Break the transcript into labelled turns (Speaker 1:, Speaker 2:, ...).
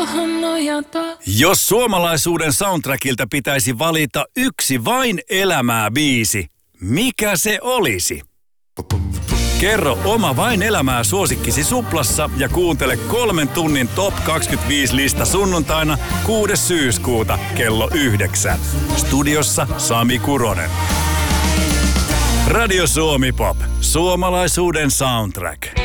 Speaker 1: tohon nojata.
Speaker 2: Jos suomalaisuuden soundtrackilta pitäisi valita yksi vain elämää biisi, mikä se olisi? Kerro oma vain elämää suosikkisi Suplassa ja kuuntele 3 tunnin Top 25 lista sunnuntaina 6. syyskuuta kello 9. Studiossa Sami Kuronen. Radio Suomi Pop. Suomalaisuuden soundtrack.